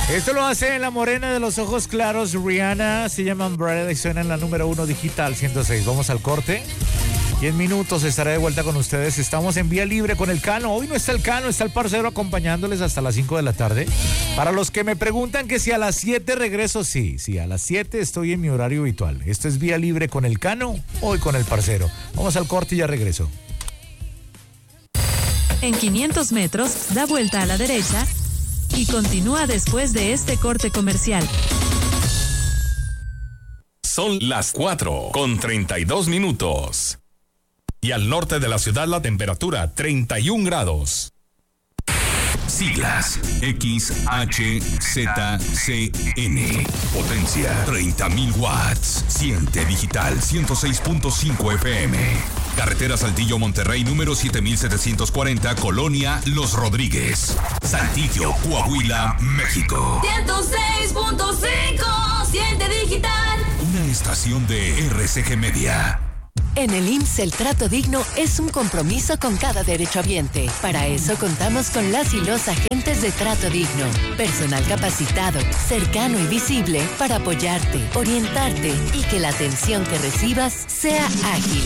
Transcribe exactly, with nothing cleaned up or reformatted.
Esto lo hace la morena de los ojos claros, Rihanna. Se llama Umbrella y suena en la número uno digital ciento seis. Vamos al corte. Y en minutos estaré de vuelta con ustedes. Estamos en Vía Libre con el Cano. Hoy no está el Cano, está el parcero acompañándoles hasta las cinco de la tarde. Para los que me preguntan que si a las siete regreso, sí, sí, a las siete estoy en mi horario habitual. Esto es Vía Libre con el Cano, hoy con el parcero. Vamos al corte y ya regreso. En quinientos metros, da vuelta a la derecha y continúa después de este corte comercial. Son las cuatro con treinta y dos minutos. Y al norte de la ciudad la temperatura treinta y un grados. Siglas X H Z C N. Potencia treinta mil watts. Siente digital ciento seis punto cinco F M. Carretera Saltillo Monterrey número siete mil setecientos cuarenta, Colonia Los Rodríguez, Saltillo, Coahuila, México. ciento seis punto cinco. Siente digital. Una estación de R C G Media. En el I M S S el trato digno es un compromiso con cada derechohabiente. Para eso contamos con las y los agentes de trato digno. Personal capacitado, cercano y visible para apoyarte, orientarte y que la atención que recibas sea ágil,